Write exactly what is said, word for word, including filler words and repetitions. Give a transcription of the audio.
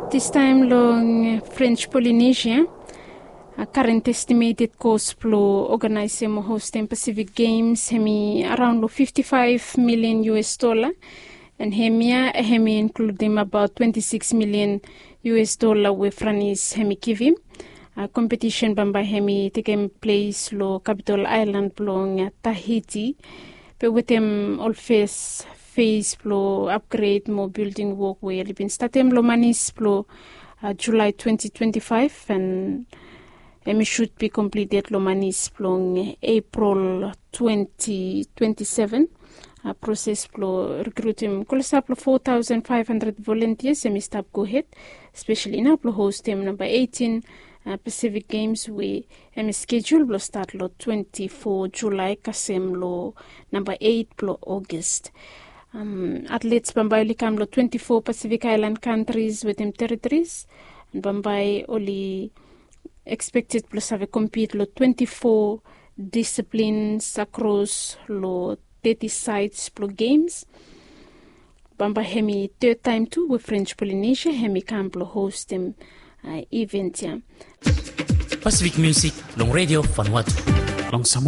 This time long French Polynesia, a current estimated cost plo organising hosting Pacific Games hemi around lo fifty-five million U S dollar, and hemia hemi including about twenty-six million U S dollar with Franis hemi kivi. A competition bamba hemi taking place lo capital island plong Tahiti, but with them all face phase plo upgrade mo building walkway libin statem lo manis plo uh, July twenty twenty-five, and it should be completed lo manis plong April twenty twenty-seven. Uh, process plo recruiting kolasaplo four thousand five hundred volunteers semi stop go ahead, especially in plo host team number eighteen uh, Pacific Games we em schedule plo start lo twenty-four July kasem lo number eight plo August. Um, athletes Bambai come lo twenty-four Pacific Island countries within territories, and Bambai only expected plus have a compete lo twenty-four disciplines across lo thirty sites plo games. Bambai hemi third time too with French Polynesia hemi camp lo host them uh, event ya. Pacific Music long radio Vanuatu long